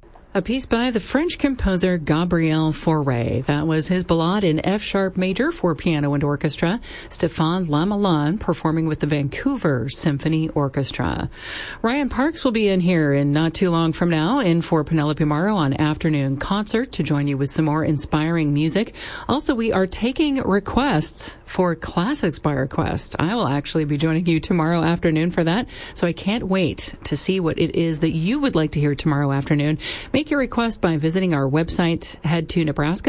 A piece by the French composer Gabriel Fauré. That was his Ballade in F-sharp major for piano and orchestra. Stéphane Lamallan performing with the Vancouver Symphony Orchestra. Ryan Parks will be in here in not too long from now in for Penelope Morrow on Afternoon Concert to join you with some more inspiring music. Also, we are taking requests for Classics by Request. I will actually be joining you tomorrow afternoon for that, so I can't wait to see what it is that you would like to hear tomorrow afternoon. Make your request by visiting our website. Head to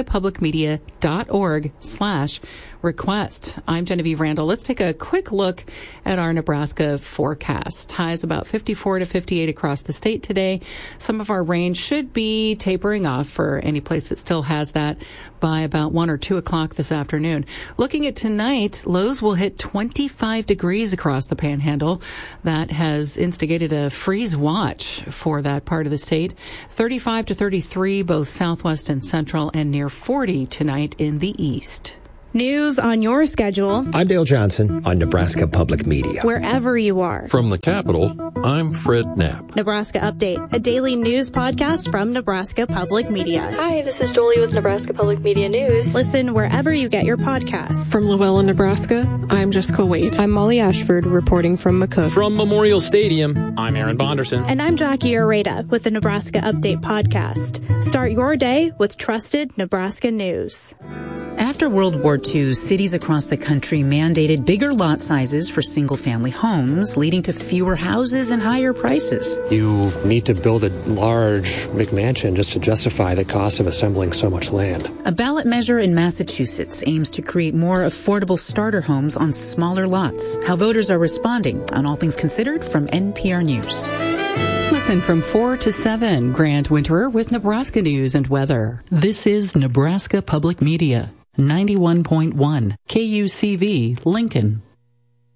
nebraskapublicmedia.org/request. I'm Genevieve Randall. Let's take a quick look at our Nebraska forecast. Highs about 54 to 58 across the state today. Some of our range should be tapering off for any place that still has that by about 1 or 2 o'clock this afternoon. Looking at tonight, lows will hit 25 degrees across the Panhandle. That has instigated a freeze watch for that part of the state. 35 to 33 both southwest and central, and near 40 tonight in the east. News on your schedule. I'm Dale Johnson on Nebraska Public Media. Wherever you are. From the Capitol, I'm Fred Knapp. Nebraska Update, a daily news podcast from Nebraska Public Media. Hi, this is Jolie with Nebraska Public Media News. Listen wherever you get your podcasts. From Llewellyn, Nebraska, I'm Jessica Wade. I'm Molly Ashford reporting from McCook. From Memorial Stadium, I'm Aaron Bonderson. And I'm Jackie Areta with the Nebraska Update podcast. Start your day with trusted Nebraska news. After World War II, cities across the country mandated bigger lot sizes for single-family homes, leading to fewer houses and higher prices. You need to build a large McMansion just to justify the cost of assembling so much land. A ballot measure in Massachusetts aims to create more affordable starter homes on smaller lots. How voters are responding on All Things Considered from NPR News. Listen from 4 to 7. Grant Winterer with Nebraska News and Weather. This is Nebraska Public Media. 91.1 KUCV, Lincoln.